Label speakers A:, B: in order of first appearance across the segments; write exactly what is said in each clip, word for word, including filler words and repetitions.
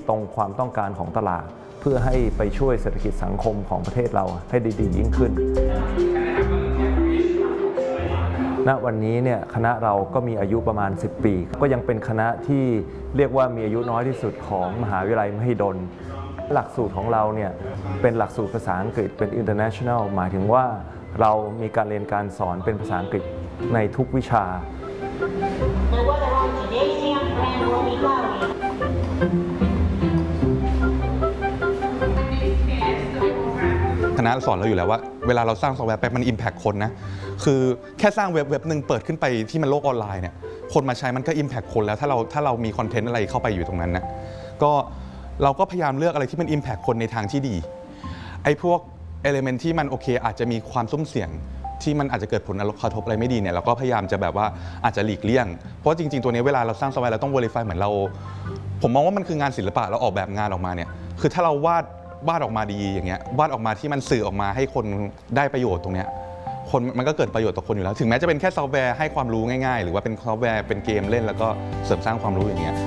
A: ตรงความต้องการของตลาดเพื่อให้ไปช่วยเศรษฐกิจสังคมของประเทศเราให้ดียิ่งขึ้นณวันนี้เนี่ยคณะเราก็มีอายุประมาณสิบปีก็ยังเป็นคณะที่เรียกว่ามีอายุน้อยที่สุดของมหาวิทยาลัยมหิดลหลักสูตรของเราเนี่ยเป็นหลักสูตรภาษาอังกฤษเป็น international หมายถึงว่าเรามีการเรียนการสอนเป็นภาษาอังกฤษในทุกวิชา
B: คณะสอนเราอยู่แล้วว่าเวลาเราสร้างซอฟต์แวร์ไปมัน impact คนนะคือแค่สร้างเว็บเว็บหนึ่งเปิดขึ้นไปที่มันโลกออนไลน์เนี่ยคนมาใช้มันก็ impact คนแล้วถ้าเราถ้าเรามีคอนเทนต์อะไรเข้าไปอยู่ตรงนั้นนะก็เราก็พยายามเลือกอะไรที่มัน impact คนในทางที่ดีไอ้พวก element ที่มันโอเคอาจจะมีความสุ่มเสี่ยงที่มันอาจจะเกิดผลกระทบอะไรไม่ดีเนี่ยเราก็พยายามจะแบบว่าอาจจะหลีกเลี่ยงเพราะจริงๆตัวนี้เวลาเราสร้างซอฟต์แวร์เราต้อง verify เหมือนเราผมมองว่ามันคืองานศิลปะเราออกแบบงานออกมาเนี่ยคือถ้าเราวาดวาดออกมาดีอย่างเงี้ยวาดออกมาที่มันสื่อออกมาให้คนได้ประโยชน์ตรงเนี้ยคนมันก็เกิดประโยชน์ต่อคนอยู่แล้วถึงแม้จะเป็นแค่ซอฟต์แวร์ให้ความรู้ง่ายๆหรือว่าเป็นซอฟต์แวร์เป็นเกมเล่นแล้วก็เสริมสร้างความรู้อย่างเงี้ย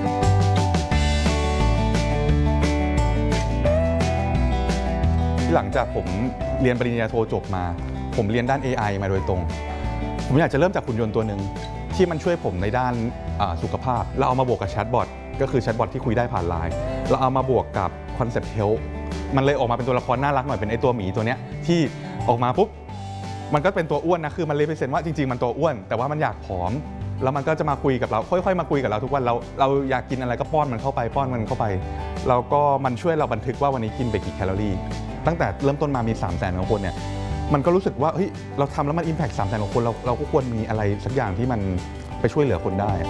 B: หลังจากผมเรียนปริญญาโทจบมาผมเรียนด้าน เอ ไอ มาโดยตรงผมอยากจะเริ่มจากหุ่นยนต์ตัวหนึ่งที่มันช่วยผมในด้านสุขภาพเราเอามาบวกกับแชทบอทก็คือแชทบอทที่คุยได้ผ่านไลน์เราเอามาบวกกับคอนเซ็ปต์เฮลท์มันเลยออกมาเป็นตัวละครน่ารักหน่อยเป็นไอตัวหมีตัวเนี้ยที่ออกมาปุ๊บมันก็เป็นตัวอ้วนนะคือมันเลยเป็นเซนว่าจริงๆมันตัวอ้วนแต่ว่ามันอยากผอมแล้วมันก็จะมาคุยกับเราค่อยๆมาคุยกับเราทุกวันเราเราอยากกินอะไรก็ป้อนมันเข้าไปป้อนมันเข้าไปแล้วก็มันช่วยเราบันทึกว่าวันนี้กินไปกี่แคลอรี่ตั้งแต่เริ่มต้นมามีสามแสนกว่าคนเนี่ยมันก็รู้สึกว่าเฮ้ยเราทำแล้วมัน impact สามแสนกว่าคนเราเราก็ควรมีอะไรสักอย่างที่มันไปช่วยเหลือคนได้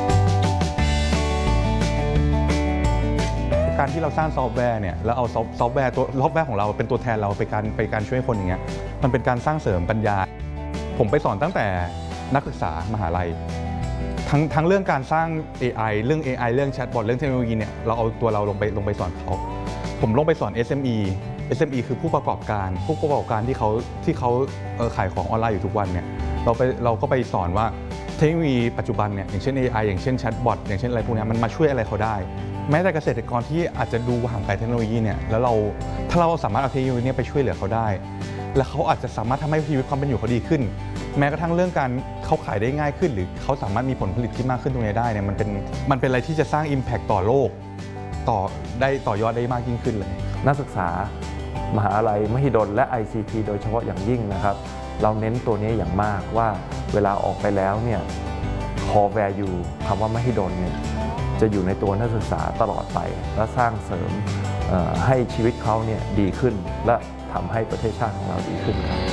B: การที่เราสร้างซอฟต์แวร์เนี่ยแล้วเอาซอฟต์แวร์ตัวซอฟต์แวร์ของเราเป็นตัวแทนเราไปการไปการช่วยคนอย่างเงี้ยมันเป็นการสร้างเสริมปัญญาผมไปสอนตั้งแต่นักศึกษามหาลัยทั้งทั้งเรื่องการสร้าง เอ ไอ เรื่อง เอ ไอ เรื่องแชทบอทเรื่องเทคโนโลยีเนี่ยเราเอาตัวเราลงไปลงไปสอนเขาผมลงไปสอน เอส เอ็ม อี เอส เอ็ม อี คือผู้ประกอบการผู้ประกอบการที่เขาที่เขาขายของออนไลน์อยู่ทุกวันเนี่ยเราไปเราก็ไปสอนว่าเทคโนโลยีปัจจุบันเนี่ยอย่างเช่น เอ ไอ อย่างเช่นแชทบอทอย่างเช่นอะไรพวกนี้มันมาช่วยอะไรเขาได้แม้แต่เกษตรกรที่อาจจะดูห่างไกลเทคโนโลยีเนี่ยแล้วเราถ้าเราสามารถเอาเทคโนโลยีนี้ไปช่วยเหลือเขาได้แล้วเขาอาจจะสามารถทำให้ชีวิตความเป็นอยู่เขาดีขึ้นแม้กระทั่งเรื่องการเขาขายได้ง่ายขึ้นหรือเขาสามารถมีผลผลิตที่มากขึ้นตรงนี้ได้เนี่ยมันเป็นมันเป็นอะไรที่จะสร้าง impact ต่อโลกต่อได้ต่อยอดได้มากยิ่งขึ้นเลย
A: นักศึกษามหาวิทยาลัยมหิดลและ ไอ ซี ที โดยเฉพาะอย่างยิ่งนะครับเราเน้นตัวนี้อย่างมากว่าเวลาออกไปแล้วเนี่ย core value คำว่ามหิดลเนี่ยจะอยู่ในตัวนักศึกษาตลอดไปและสร้างเสริมให้ชีวิตเขาเนี่ยดีขึ้นและทำให้ประเทศชาติของเราดีขึ้นครับ